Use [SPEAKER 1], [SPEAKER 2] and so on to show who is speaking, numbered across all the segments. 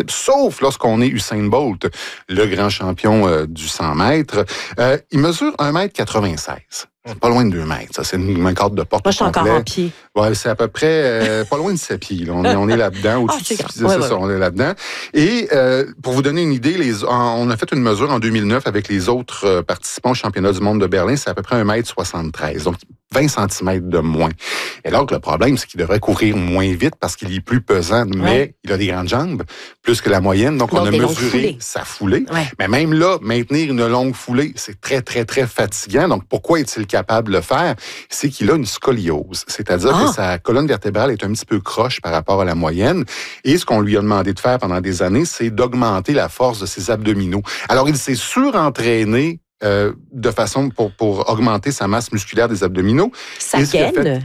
[SPEAKER 1] possible, sauf lorsqu'on est Usain Bolt, le grand champion du 100 mètres. Il mesure 1,96 m. C'est pas loin de 2 mètres, ça. C'est une corde de porte.
[SPEAKER 2] Moi, je suis encore en pied.
[SPEAKER 1] Ouais, c'est à peu près pas loin de 7 pieds. Là. On est là-dedans. Au-dessus de ça, on est là-dedans. Et pour vous donner une idée, on a fait une mesure en 2009 avec les autres participants au championnat du monde de Berlin. C'est à peu près 1,73 m. Donc, 20 cm de moins. Et là, le problème, c'est qu'il devrait courir moins vite parce qu'il est plus pesant, mais il a des grandes jambes, plus que la moyenne. Donc on a mesuré sa foulée. Ouais. Mais même là, maintenir une longue foulée, c'est très, très, très fatigant. Donc, pourquoi est-il capable de le faire? C'est qu'il a une scoliose. C'est-à-dire que sa colonne vertébrale est un petit peu croche par rapport à la moyenne. Et ce qu'on lui a demandé de faire pendant des années, c'est d'augmenter la force de ses abdominaux. Alors, il s'est surentraîné de façon pour augmenter sa masse musculaire des abdominaux.
[SPEAKER 2] Sa gaine?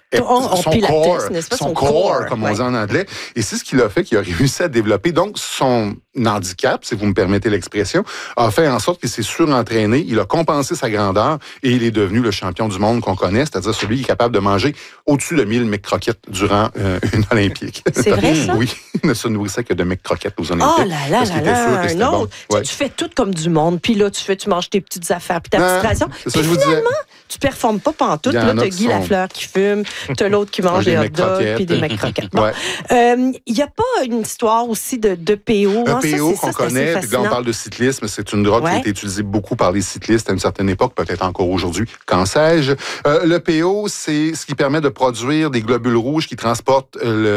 [SPEAKER 1] Son core, comme on dit en anglais. Et c'est ce qu'il a fait, qu'il a réussi à développer. Donc, son handicap, si vous me permettez l'expression, a fait en sorte qu'il s'est surentraîné, il a compensé sa grandeur et il est devenu le champion du monde qu'on connaît, c'est-à-dire celui qui est capable de manger au-dessus de 1000 McCroquettes durant une Olympique.
[SPEAKER 2] C'est vrai, ça?
[SPEAKER 1] Oui, il ne se nourrissait que de McCroquettes aux Olympiques.
[SPEAKER 2] Oh là là là là, non! Bon. Tu fais tout comme du monde, puis là, tu manges tes petites affaires, puis ta petite ration. Puis finalement, tu performes pas pantoute. Là, t'as Guy Lafleur qui fume, t'as l'autre qui mange des hot dogs, puis des McCroquettes. Bon. Il n'y a pas une histoire aussi de PO?
[SPEAKER 1] PO qu'on connaît, puis là, on parle de cyclisme. C'est une drogue qui a été utilisée beaucoup par les cyclistes à une certaine époque, peut-être encore aujourd'hui, qu'en sais-je. Le PO, c'est ce qui permet de produire des globules rouges qui transportent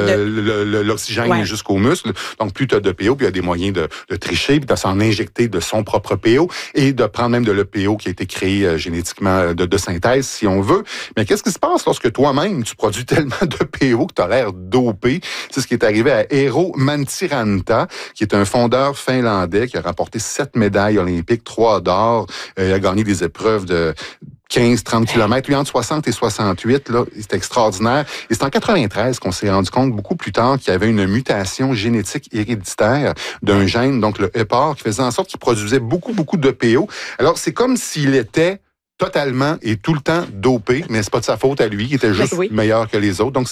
[SPEAKER 1] l'oxygène jusqu'aux muscles. Donc, plus tu as de PO, puis il y a des moyens de tricher, puis de s'en injecter de son propre PO et de prendre même de l'EPO qui a été créé génétiquement de synthèse, si on veut. Mais qu'est-ce qui se passe lorsque toi-même, tu produis tellement de PO que tu as l'air dopé? C'est ce qui est arrivé à Eero Mantiranta, qui est un fondeur finlandais qui a remporté 7 médailles olympiques, 3 d'or. Il a gagné des épreuves de 15-30 km. Lui, entre 60 et 68, là, c'est extraordinaire. Et c'est en 93 qu'on s'est rendu compte, beaucoup plus tard, qu'il y avait une mutation génétique héréditaire d'un gène, donc le HEPAR, qui faisait en sorte qu'il produisait beaucoup, beaucoup de PO. Alors, c'est comme s'il était totalement et tout le temps dopé, mais c'est pas de sa faute à lui, il était juste meilleur que les autres. Donc,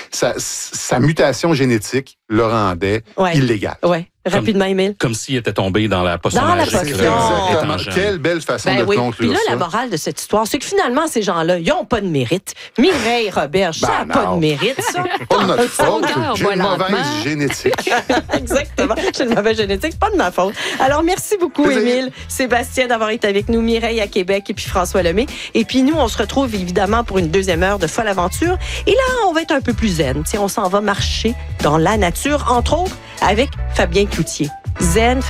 [SPEAKER 1] sa mutation génétique le rendait illégal.
[SPEAKER 2] Ouais. Rapidement, Émile.
[SPEAKER 3] Comme s'il était tombé dans la potion magique.
[SPEAKER 1] Quelle belle façon de conclure
[SPEAKER 2] Puis là, la morale de cette histoire, c'est que finalement, ces gens-là, ils n'ont pas de mérite. Mireille Roberge, ça n'a pas de mérite, ça.
[SPEAKER 1] Pas de notre faute. J'ai une mauvaise génétique.
[SPEAKER 2] Exactement. J'ai une mauvaise génétique, c'est pas de ma faute. Alors, merci beaucoup, Émile, Sébastien, d'avoir été avec nous, Mireille à Québec et puis François Lemay. Et puis, nous, on se retrouve évidemment pour une deuxième heure de Folle Aventure. Et là, on va être un peu plus zen. On s'en va marcher dans la nature, entre autres, avec Fabien Cloutier. Zen,